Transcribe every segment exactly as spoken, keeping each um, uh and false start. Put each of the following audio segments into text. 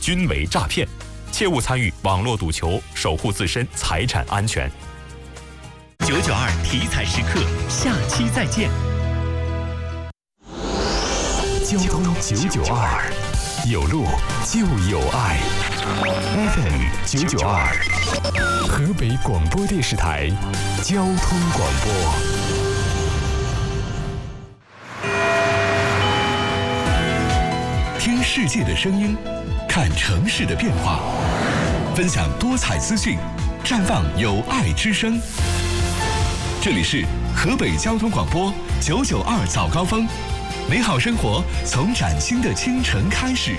均为诈骗，切勿参与网络赌球，守护自身财产安全。 九九二体彩时刻，下期再见。 交通九九二，有路就有爱。F M 九九二，河北广播电视台交通广播。听世界的声音，看城市的变化，分享多彩资讯，绽放有爱之声。这里是河北交通广播九九二早高峰，美好生活从崭新的清晨开始。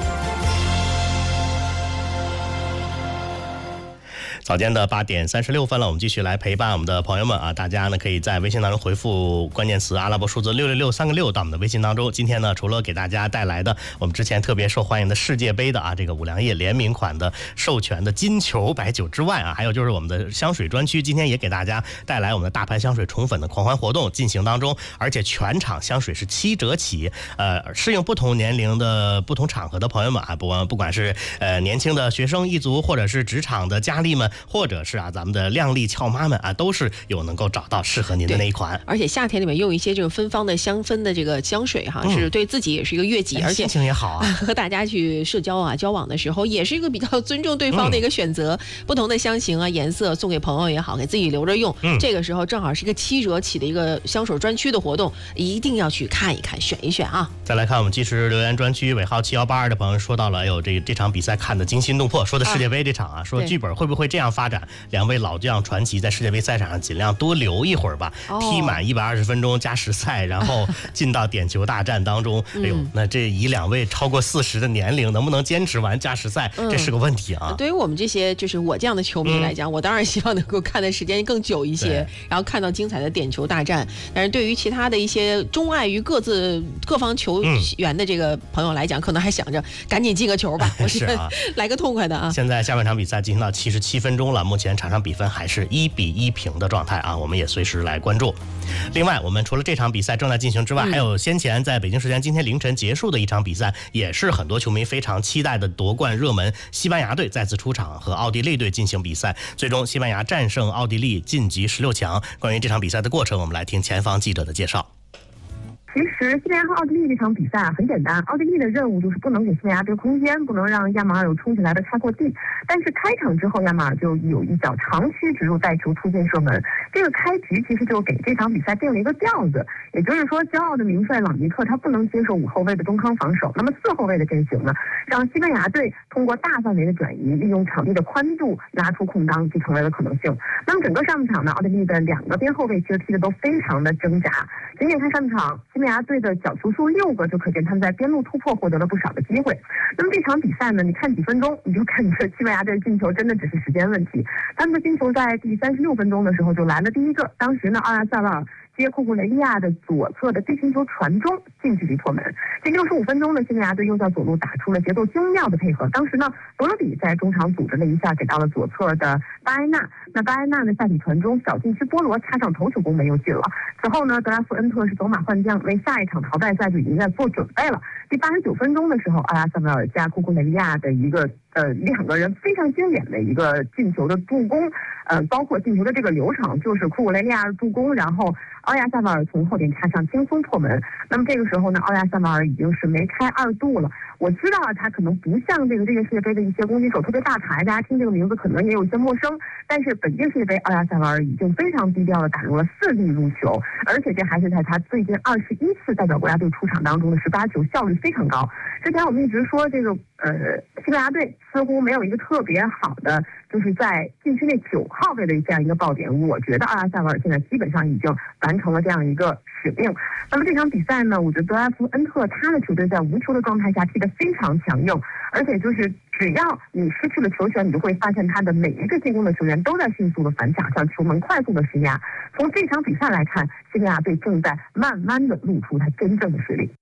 早间的八点三十六分了，我们继续来陪伴我们的朋友们啊！大家呢可以在微信当中回复关键词阿拉伯数字六六六三个六到我们的微信当中。今天呢，除了给大家带来的我们之前特别受欢迎的世界杯的啊这个五粮液联名款的授权的金球白酒之外啊，还有就是我们的香水专区，今天也给大家带来我们的大牌香水宠粉的狂欢活动进行当中，而且全场香水是七折起，呃，适应不同年龄的不同场合的朋友们啊，不管不管是呃年轻的学生一族，或者是职场的佳丽们。或者是啊，咱们的靓丽俏妈们啊，都是有能够找到适合您的那一款。 而且夏天里面用一些这种芬芳的香氛的这个香水哈，嗯、是对自己也是一个悦己，而且心情也好啊。 和大家去社交啊、交往的时候，也是一个比较尊重对方的一个选择。嗯、不同的香型啊、颜色送给朋友也好，给自己留着用。嗯、这个时候正好是一个七折起的一个香水专区的活动，一定要去看一看、选一选啊。 再来看我们即时留言专区尾号七幺八二的朋友说到了，哎呦，这这场比赛看得惊心动魄，说的世界杯这场啊，啊说剧本会不会这样发展？两位老将传奇在世界杯赛场上尽量多留一会儿吧，哦、踢满一百二十分钟加时赛，然后进到点球大战当中。哎呦，那这以两位超过四十的年龄，能不能坚持完加时赛，嗯、这是个问题啊。 对于我们这些就是我这样的球迷来讲，嗯、我当然希望能够看的时间更久一些，然后看到精彩的点球大战。但是对于其他的一些钟爱于各自各方球员的这个朋友来讲，嗯、可能还想着赶紧进个球吧，我是啊， 来个痛快的啊。 现在下半场比赛进行到七十七分钟了，目前场上比分还是一比一平的状态啊，我们也随时来关注。另外，我们除了这场比赛正在进行之外，嗯、还有先前在北京时间今天凌晨结束的一场比赛，也是很多球迷非常期待的夺冠热门，西班牙队再次出场和奥地利队进行比赛，最终西班牙战胜奥地利晋级十六强。关于这场比赛的过程，我们来听前方记者的介绍。 其实西班牙和奥地利这场比赛很简单，奥地利的任务就是不能给西班牙队空间，不能让亚马尔有冲起来的开阔地。但是开场之后，亚马尔就有一脚长驱直入带球突进射门，这个开局其实就给这场比赛定了一个调子。也就是说，骄傲的名帅朗尼克他不能接受五后卫的中康防守，那么四后卫的阵型呢，让西班牙队通过大范围的转移，利用场地的宽度拉出空当，就成为了可能性。那么整个上半场呢，奥地利的两个边后卫其实踢的都非常的挣扎。仅仅看上半场，西班牙队的角球数六个，就可见他们在边路突破获得了不少的机会。那么这场比赛呢，你看几分钟，你就感觉西班牙队进球真的只是时间问题。他们的进球在第三十六分钟的时候就来了第一个，当时呢，奥亚萨瓦尔接库库雷利亚的左侧的低平球传中，近距离破门。这六十五分钟呢，西班牙队又在左路打出了节奏精妙的配合。当时呢，罗德里在中场组织了一下，给到了左侧的巴埃纳。那巴埃纳呢，下底传中，小禁区波罗插上头球攻门又进了。此后呢，德拉夫恩特是走马换将，为下一场淘汰赛就已经在做准备了。第八十九分钟的时候，阿拉萨维尔加库库雷利亚的一个呃两个人非常经典的一个进球的助攻，呃，包括进球的这个流程，就是库库雷利亚助攻，然后奥亚萨瓦尔从后点插上轻松破门。那么这个时候呢，奥亚萨瓦尔已经是梅开二度了。我知道啊，他可能不像这个这个世界杯的一些攻击手特别大牌，大家听这个名字可能也有一些陌生。但是本届世界杯，奥亚萨瓦尔已经非常低调的打入了四粒入球，而且这还是在他最近二十一次代表国家队出场当中的十八球，效率非常高。之前我们一直说这个呃西班牙队似乎没有一个特别好的，就是在禁区内九号位的这样一个爆点。我觉得奥亚萨瓦尔现在基本上已经完成了这样一个使命。那么这场比赛呢，我觉得德拉夫恩特他的球队在无球的状态下踢得非常强硬，而且就是只要你失去了球权，你就会发现他的每一个进攻的球员都在迅速的反抢，向球门快速的施压。从这场比赛来看，西班牙队正在慢慢的露出他真正的实力。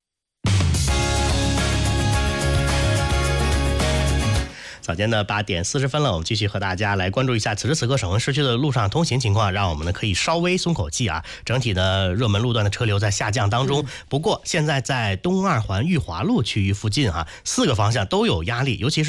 早间的八点四十分了，我们继续和大家来关注一下此时此刻省会市区的路上通行情况，让我们呢可以稍微松口气啊。整体的热门路段的车流在下降当中，不过现在在东二环裕华路区域附近啊，四个方向都有压力，尤其是